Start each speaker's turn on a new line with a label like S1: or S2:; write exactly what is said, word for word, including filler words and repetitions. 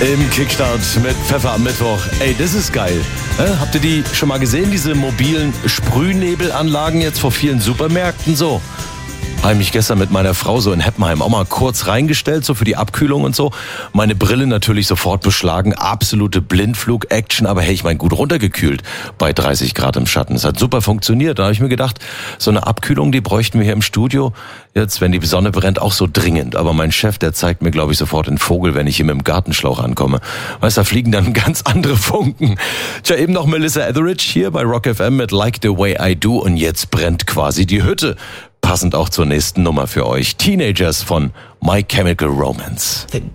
S1: Im Kickstart mit Pfeffer am Mittwoch. Ey, das ist geil. Äh, habt ihr die schon mal gesehen, diese mobilen Sprühnebelanlagen jetzt vor vielen Supermärkten so? Habe mich gestern mit meiner Frau so in Heppenheim auch mal kurz reingestellt, so für die Abkühlung und so. Meine Brille natürlich sofort beschlagen, absolute Blindflug-Action, aber hey, ich mein, gut runtergekühlt bei dreißig Grad im Schatten. Es hat super funktioniert. Da habe ich mir gedacht, so eine Abkühlung, die bräuchten wir hier im Studio jetzt, wenn die Sonne brennt, auch so dringend. Aber mein Chef, der zeigt mir, glaube ich, sofort den Vogel, wenn ich ihm im Gartenschlauch ankomme. Weißt du, da fliegen dann ganz andere Funken. Tja, eben noch Melissa Etheridge hier bei Rock F M mit Like the Way I Do und jetzt brennt quasi die Hütte. Passend auch zur nächsten Nummer für euch. Teenagers von My Chemical Romance.